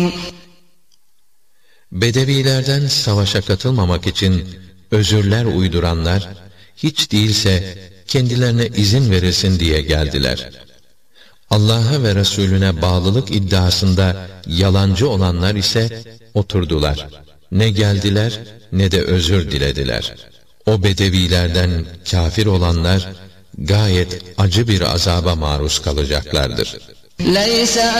Bedevilerden savaşa katılmamak için özürler uyduranlar, hiç değilse kendilerine izin verilsin diye geldiler. Allah'a ve Resulüne bağlılık iddiasında yalancı olanlar ise oturdular. Ne geldiler ne de özür dilediler. O bedevilerden kafir olanlar gayet acı bir azaba maruz kalacaklardır.